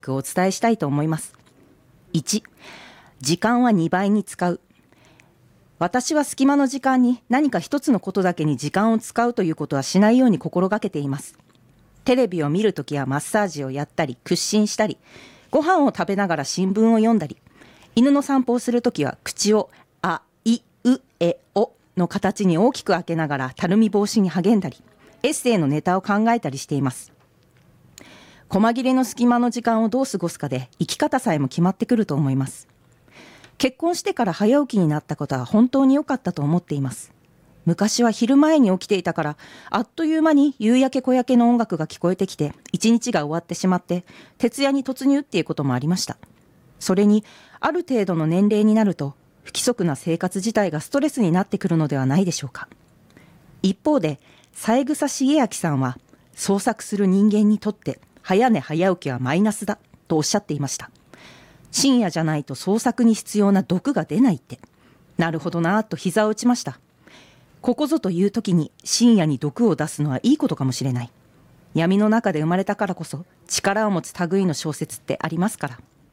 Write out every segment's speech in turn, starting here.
をお伝えしたいと思います。1、時間は2倍に使う。私は隙間の時間に何か一つのことだけに時間を使うということはしないように心がけています。テレビを見るときはマッサージをやったり、屈伸したり、ご飯を食べながら新聞を読んだり、犬の散歩をするときは口をあいうえおの形に大きく開けながらたるみ防止に励んだり、エッセイのネタを考えたりしています。細切れの隙間の時間をどう過ごすかで生き方さえも決まってくると思います。結婚してから早起きになったことは本当に良かったと思っています。昔は昼前に起きていたから、あっという間に夕焼け小焼けの音楽が聞こえてきて一日が終わってしまって徹夜に突入っていうこともありました。それにある程度の年齢になると不規則な生活自体がストレスになってくるのではないでしょうか。一方で三枝茂明さんは創作する人間にとって早寝早起きはマイナスだとおっしゃっていました。深夜じゃないと創作に必要な毒が出ないって、なるほどなぁと膝を打ちました。ここぞという時に深夜に毒を出すのはいいことかもしれない。闇の中で生まれたからこそ力を持つ類の小説ってありますから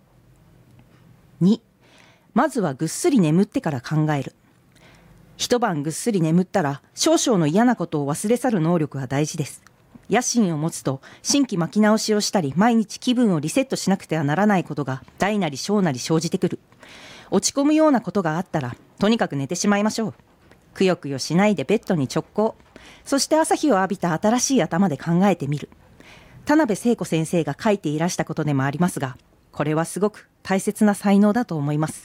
。2、まずはぐっすり眠ってから考える。一晩ぐっすり眠ったら少々の嫌なことを忘れ去る能力が大事です。野心を持つと新規巻き直しをしたり毎日気分をリセットしなくてはならないことが大なり小なり生じてくる。落ち込むようなことがあったらとにかく寝てしまいましょう。くよくよしないでベッドに直行。そして朝日を浴びた新しい頭で考えてみる。田辺聖子先生が書いていらしたことでもありますが、これはすごく大切な才能だと思います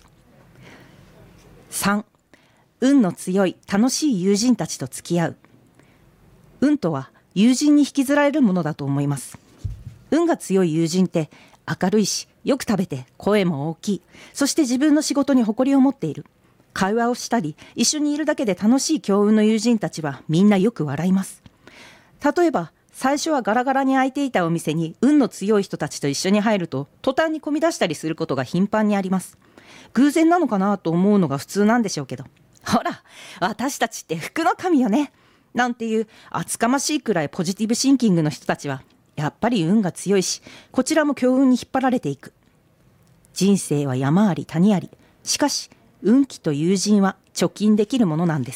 。3、運の強い楽しい友人たちと付き合う。運とは友人に引きずられるものだと思います。運が強い友人って明るいし、よく食べて声も大きい、そして自分の仕事に誇りを持っている。会話をしたり一緒にいるだけで楽しい強運の友人たちはみんなよく笑います。例えば最初はガラガラに開いていたお店に運の強い人たちと一緒に入ると途端に混み出したりすることが頻繁にあります。偶然なのかなと思うのが普通なんでしょうけど、ほら私たちって福の神よねなんていう厚かましいくらいポジティブシンキングの人たちはやっぱり運が強いし、こちらも強運に引っ張られていく。人生は山あり谷あり、しかし運気と友人は貯金できるものなんです。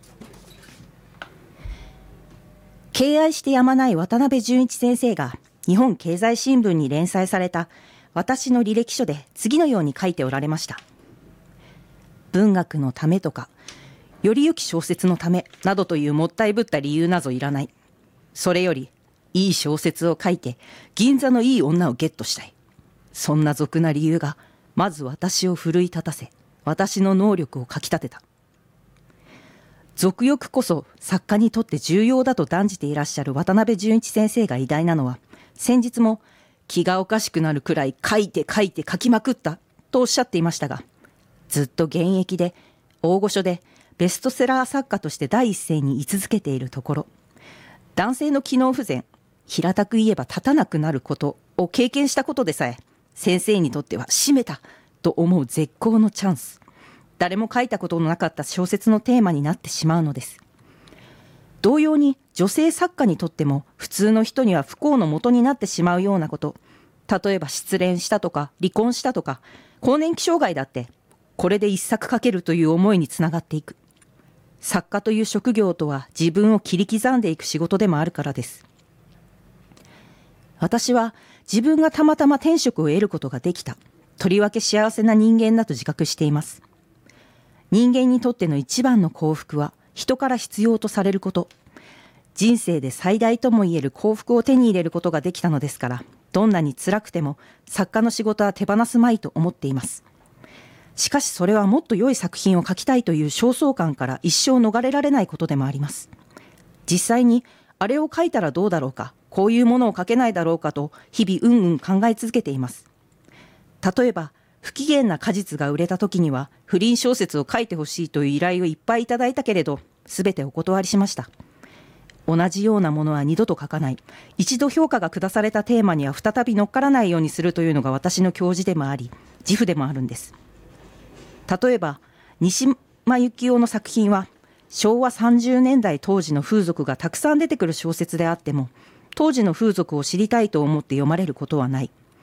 敬愛してやまない渡辺淳一先生が日本経済新聞に連載された私の履歴書で次のように書いておられました。文学のためとかより良き小説のためなどというもったいぶった理由などいらない。それよりいい小説を書いて銀座のいい女をゲットしたい。そんな俗な理由がまず私を奮い立たせ、私の能力をかきたてた。俗欲こそ作家にとって重要だと断じていらっしゃる渡辺淳一先生が偉大なのは、先日も気がおかしくなるくらい書いて書きまくったとおっしゃっていましたが、ずっと現役で大御所でベストセラー作家として第一線に居続けているところ、男性の機能不全、平たく言えば立たなくなることを経験したことでさえ先生にとっては締めたと思う絶好のチャンス。誰も書いたことのなかった小説のテーマになってしまうのです。同様に女性作家にとっても普通の人には不幸の元になってしまうようなこと、例えば失恋したとか離婚したとか更年期障害だってこれで一作書けるという思いにつながっていく。作家という職業とは自分を切り刻んでいく仕事でもあるからです。私は自分がたまたま天職を得ることができた、とりわけ幸せな人間だと自覚しています。人間にとっての一番の幸福は人から必要とされること。人生で最大ともいえる幸福を手に入れることができたのですから、どんなに辛くても作家の仕事は手放すまいと思っています。しかしそれはもっと良い作品を書きたいという焦燥感から一生逃れられないことでもあります。実際にあれを書いたらどうだろうか、こういうものを書けないだろうかと日々考え続けています。例えば不機嫌な果実が売れた時には不倫小説を書いてほしいという依頼をいっぱいいただいたけれど、すべてお断りしました。同じようなものは二度と書かない。一度評価が下されたテーマには再び乗っからないようにするというのが私の教示でもあり、自負でもあるんです。例えば西間由紀夫の作品は昭和30年代当時の風俗がたくさん出てくる小説であっても、当時の風俗を知りたいと思って読まれることはない。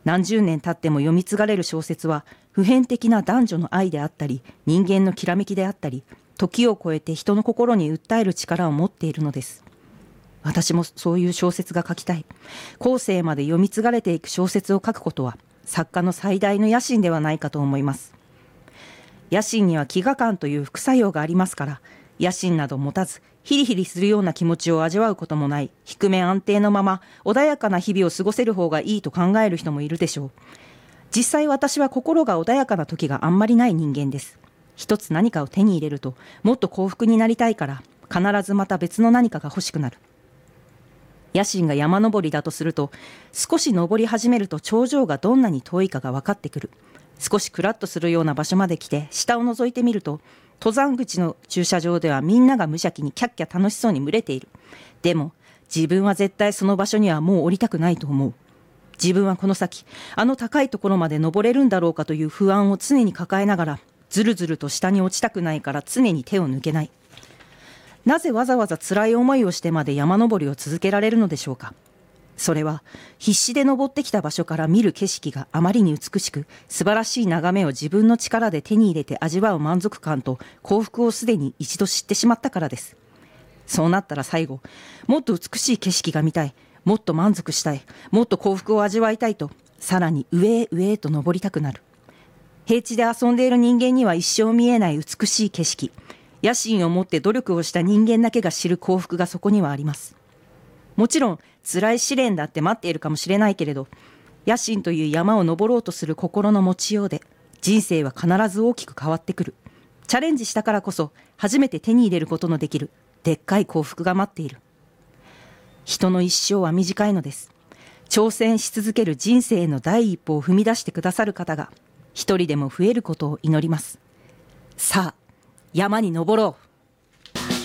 何十年経っても読み継がれる小説は普遍的な男女の愛であったり、人間のきらめきであったり、時を超えて人の心に訴える力を持っているのです。私もそういう小説が書きたい。後世まで読み継がれていく小説を書くことは作家の最大の野心ではないかと思います。野心には飢餓感という副作用がありますから、野心など持たずヒリヒリするような気持ちを味わうこともない低め安定のまま穏やかな日々を過ごせる方がいいと考える人もいるでしょう。実際私は心が穏やかな時があんまりない人間です。一つ何かを手に入れるともっと幸福になりたいから必ずまた別の何かが欲しくなる。野心が山登りだとすると、少し登り始めると頂上がどんなに遠いかが分かってくる。少しクラッとするような場所まで来て下を覗いてみると、登山口の駐車場ではみんなが無邪気にキャッキャ楽しそうに群れている。でも自分は絶対その場所にはもう降りたくないと思う。自分はこの先あの高いところまで登れるんだろうかという不安を常に抱えながら、ずるずると下に落ちたくないから常に手を抜けない。なぜわざわざ辛い思いをしてまで山登りを続けられるのでしょうか。それは必死で登ってきた場所から見る景色があまりに美しく、素晴らしい眺めを自分の力で手に入れて味わう満足感と幸福をすでに一度知ってしまったからです。そうなったら最後、もっと美しい景色が見たい、もっと満足したい、もっと幸福を味わいたいと、さらに上へ上へと登りたくなる。平地で遊んでいる人間には一生見えない美しい景色、野心を持って努力をした人間だけが知る幸福がそこにはあります。もちろん辛い試練だって待っているかもしれないけれど、野心という山を登ろうとする心の持ちようで人生は必ず大きく変わってくる。チャレンジしたからこそ初めて手に入れることのできるでっかい幸福が待っている。人の一生は短いのです。挑戦し続ける人生の第一歩を踏み出してくださる方が一人でも増えることを祈ります。さあ山に登ろう。